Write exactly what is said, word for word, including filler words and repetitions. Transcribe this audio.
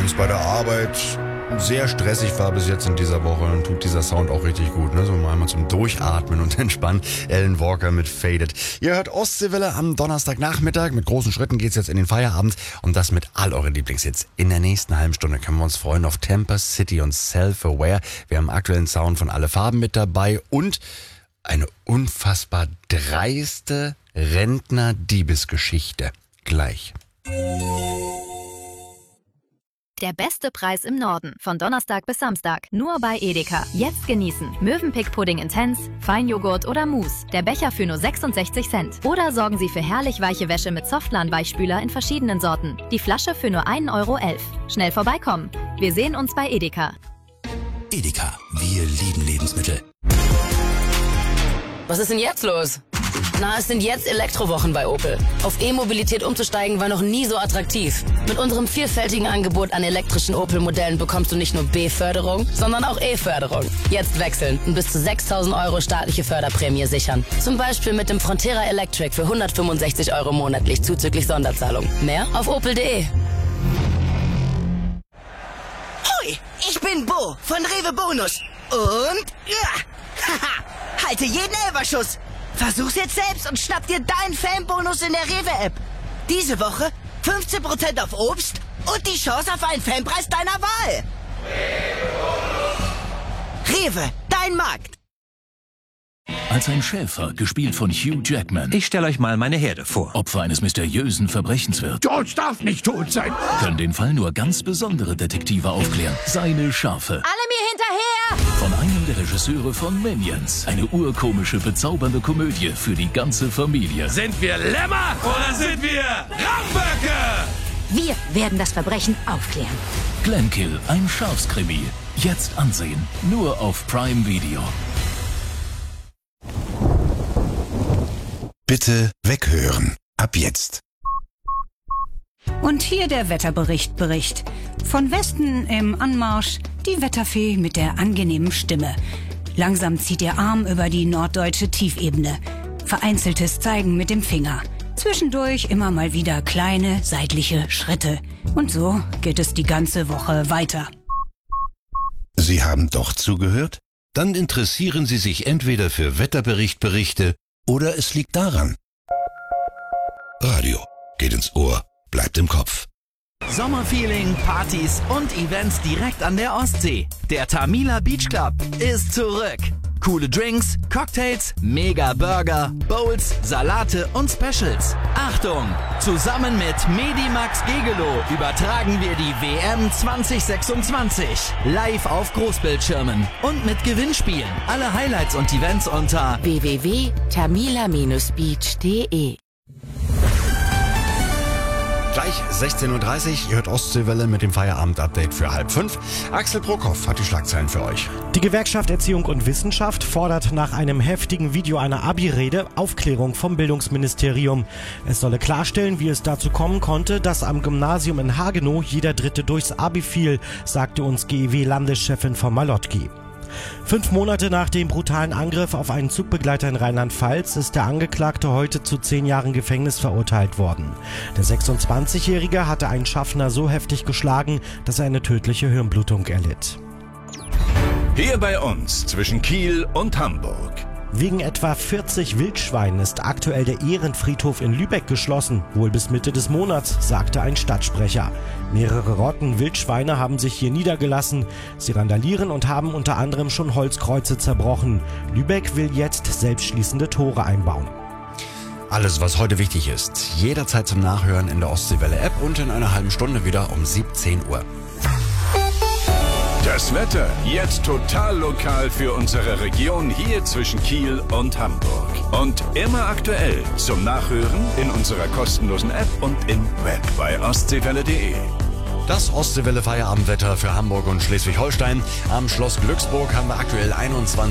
es bei der Arbeit sehr stressig war bis jetzt in dieser Woche, dann tut dieser Sound auch richtig gut, ne? So mal einmal zum Durchatmen und Entspannen. Alan Walker mit Faded. Ihr hört Ostseewelle am Donnerstagnachmittag. Mit großen Schritten geht's jetzt in den Feierabend und das mit all euren Lieblingshits. In der nächsten halben Stunde können wir uns freuen auf Temper City und Self-Aware. Wir haben aktuellen Sound von Alle Farben mit dabei und eine unfassbar dreiste Rentner-Diebesgeschichte. Gleich. Der beste Preis im Norden. Von Donnerstag bis Samstag. Nur bei Edeka. Jetzt genießen. Möwenpick-Pudding Intense, Feinjoghurt oder Mousse. Der Becher für nur sechsundsechzig Cent. Oder sorgen Sie für herrlich weiche Wäsche mit Softlan-Weichspüler in verschiedenen Sorten. Die Flasche für nur ein Euro elf. Schnell vorbeikommen. Wir sehen uns bei Edeka. Edeka. Wir lieben Lebensmittel. Was ist denn jetzt los? Na, es sind jetzt Elektrowochen bei Opel. Auf E-Mobilität umzusteigen war noch nie so attraktiv. Mit unserem vielfältigen Angebot an elektrischen Opel-Modellen bekommst du nicht nur B-Förderung, sondern auch E-Förderung. Jetzt wechseln und bis zu sechstausend Euro staatliche Förderprämie sichern. Zum Beispiel mit dem Frontera Electric für hundertfünfundsechzig Euro monatlich zuzüglich Sonderzahlung. Mehr auf opel punkt de. Hoi, ich bin Bo von Rewe Bonus. Und... Ja, haha, halte jeden Elferschuss. Versuch's jetzt selbst und schnapp dir deinen Fanbonus in der Rewe-App. Diese Woche fünfzehn Prozent auf Obst und die Chance auf einen Fanpreis deiner Wahl. Rewe, dein Markt. Als ein Schäfer, gespielt von Hugh Jackman, Ich stelle euch mal meine Herde vor. Opfer eines mysteriösen Verbrechens wird, George darf nicht tot sein. können den Fall nur ganz besondere Detektive aufklären. Seine Schafe. Alle mir hinterher! Von einem der Regisseure von Minions. Eine urkomische, bezaubernde Komödie für die ganze Familie. Sind wir Lämmer oder sind wir Raubböcke? Wir werden das Verbrechen aufklären. Glenkill, ein Schafskrimi. Jetzt ansehen. Nur auf Prime Video. Bitte weghören. Ab jetzt. Und hier der Wetterbericht Bericht. Von Westen im Anmarsch die Wetterfee mit der angenehmen Stimme. Langsam zieht ihr Arm über die norddeutsche Tiefebene. Vereinzeltes Zeigen mit dem Finger. Zwischendurch immer mal wieder kleine seitliche Schritte. Und so geht es die ganze Woche weiter. Sie haben doch zugehört? Dann interessieren Sie sich entweder für Wetterberichtberichte oder es liegt daran. Radio geht ins Ohr, bleibt im Kopf. Sommerfeeling, Partys und Events direkt an der Ostsee. Der Tamila Beach Club ist zurück. Coole Drinks, Cocktails, Mega Burger, Bowls, Salate und Specials. Achtung! Zusammen mit Medimax Gegelo übertragen wir die W M zwanzig sechsundzwanzig. Live auf Großbildschirmen und mit Gewinnspielen. Alle Highlights und Events unter w w w punkt tamila Bindestrich beach punkt de. Gleich sechzehn Uhr dreißig, ihr hört Ostseewelle mit dem Feierabend-Update für halb fünf. Axel Brockhoff hat die Schlagzeilen für euch. Die Gewerkschaft Erziehung und Wissenschaft fordert nach einem heftigen Video einer Abi-Rede Aufklärung vom Bildungsministerium. Es solle klarstellen, wie es dazu kommen konnte, dass am Gymnasium in Hagenow jeder Dritte durchs Abi fiel, sagte uns G E W-Landeschefin von Malotki. Fünf Monate nach dem brutalen Angriff auf einen Zugbegleiter in Rheinland-Pfalz ist der Angeklagte heute zu zehn Jahren Gefängnis verurteilt worden. Der sechsundzwanzigjährige hatte einen Schaffner so heftig geschlagen, dass er eine tödliche Hirnblutung erlitt. Hier bei uns zwischen Kiel und Hamburg. Wegen etwa vierzig Wildschweinen ist aktuell der Ehrenfriedhof in Lübeck geschlossen, wohl bis Mitte des Monats, sagte ein Stadtsprecher. Mehrere Rotten Wildschweine haben sich hier niedergelassen. Sie randalieren und haben unter anderem schon Holzkreuze zerbrochen. Lübeck will jetzt selbstschließende Tore einbauen. Alles, was heute wichtig ist, jederzeit zum Nachhören in der Ostseewelle-App und in einer halben Stunde wieder um siebzehn Uhr. Das Wetter jetzt total lokal für unsere Region hier zwischen Kiel und Hamburg. Und immer aktuell zum Nachhören in unserer kostenlosen App und im Web bei ostseewelle punkt de. Das Ostseewelle Feierabendwetter für Hamburg und Schleswig-Holstein. Am Schloss Glücksburg haben wir aktuell einundzwanzig